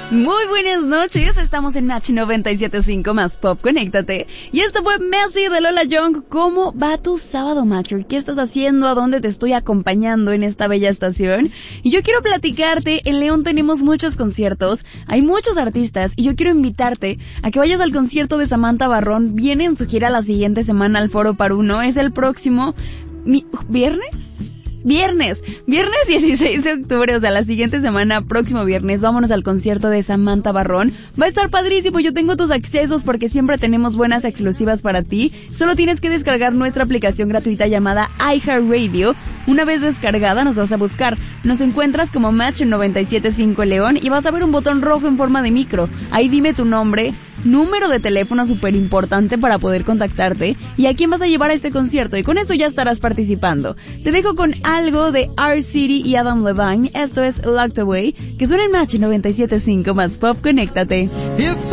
Muy buenas noches, estamos en Match 97.5 más Pop, conéctate. Y esto fue Messi de Lola Young. ¿Cómo va tu sábado, Matcher? ¿Qué estás haciendo? ¿A dónde te estoy acompañando en esta bella estación? Y yo quiero platicarte, en León tenemos muchos conciertos, hay muchos artistas, y yo quiero invitarte a que vayas al concierto de Samantha Barrón. Viene en su gira la siguiente semana al Foro Paruno, es el próximo Viernes 16 de octubre, o sea, la siguiente semana, próximo viernes, vámonos al concierto de Samantha Barrón. Va a estar padrísimo, yo tengo tus accesos porque siempre tenemos buenas exclusivas para ti. Solo tienes que descargar nuestra aplicación gratuita llamada iHeartRadio. Una vez descargada nos vas a buscar. Nos encuentras como Match 97.5 León y vas a ver un botón rojo en forma de micro. Ahí dime tu nombre, número de teléfono súper importante para poder contactarte y a quién vas a llevar a este concierto, y con eso ya estarás participando. Te dejo con algo de R-City y Adam Levine, esto es Locked Away, que suena en Match 97.5 más Pop, conéctate.